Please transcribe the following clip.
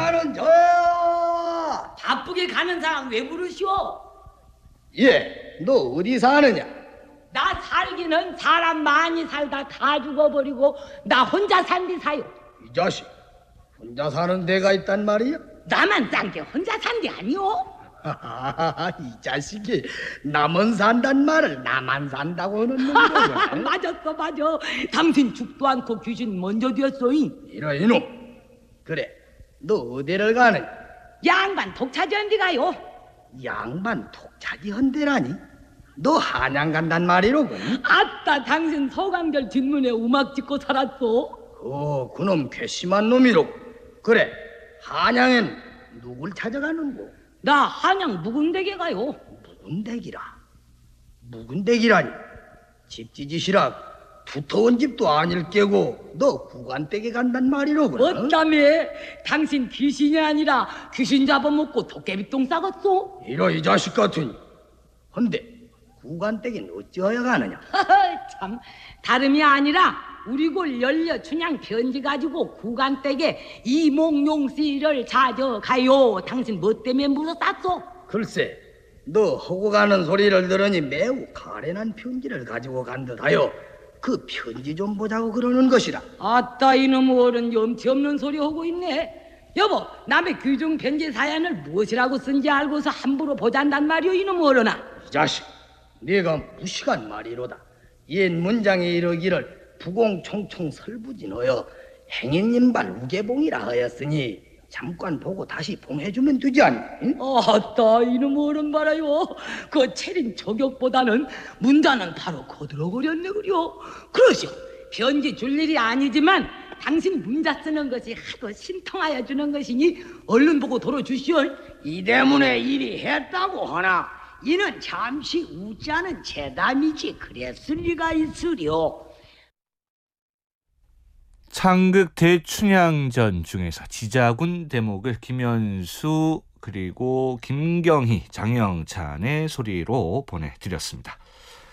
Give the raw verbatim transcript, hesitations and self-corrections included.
문자는 저요. 바쁘게 가는 사람 왜 부르시오? 예, 너 어디 사느냐? 나 살기는 사람 많이 살다 다 죽어버리고 나 혼자 산디 사요. 이 자식, 혼자 사는 데가 있단 말이야? 나만 산 게 혼자 산디 아니오? 하하하, 이 자식이 남은 산단 말을 나만 산다고 하는 놈이야. 맞았어 맞아. 당신 죽도 않고 귀신 먼저 되었소잉. 이러 이놈. 그래, 너 어디를 가느냐? 양반 독차지 언디 가요? 양반 독차지 헌데라니? 너 한양 간단 말이로군. 아따 당신 서강절 뒷문에 우막 짓고 살았소? 어, 그놈 괘씸한 놈이로군. 그래, 한양엔 누굴 찾아가는고? 나 한양 묵은댁에 가요. 묵은댁이라? 묵은댁이라니? 집지지시라 두터운 집도 아닐 게고 너 구간댁에 간단 말이로군. 어따며 당신 귀신이 아니라 귀신 잡아먹고 도깨비똥 싸갔소? 이러 이 자식 같으니. 헌데 구간댁엔 어찌하여 가느냐? 참 다름이 아니라 우리 골 열려 춘향 편지 가지고 구간댁에 이몽룡씨를 찾아가요. 당신 뭐 때문에 물어쌌소? 글쎄, 너 하고 가는 소리를 들으니 매우 가련한 편지를 가지고 간 듯하여 그 편지 좀 보자고 그러는 것이라. 아따 이놈 어른 염치 없는 소리 하고 있네. 여보, 남의 귀중 편지 사연을 무엇이라고 쓴지 알고서 함부로 보잔단 말이오 이놈 어른아. 이 자식, 네가 무식한 말이로다. 옛 문장에 이르기를 부공총총 설부진하여 행인인발 우계봉이라 하였으니 잠깐 보고 다시 봉해주면 되지 않니? 응? 아따 이놈 어른 봐라요. 그 체린 저격보다는 문자는 바로 거들어버렸네 그려. 그러시오. 편지 줄 일이 아니지만 당신 문자 쓰는 것이 하도 신통하여 주는 것이니 얼른 보고 돌아주시오. 이 때문에 일이 했다고 하나 이는 잠시 웃지 않은 재담이지 그랬을 리가 있으려. 창극 대춘향전 중에서 지자군 대목을 김현수 그리고 김경희, 장영찬의 소리로 보내드렸습니다.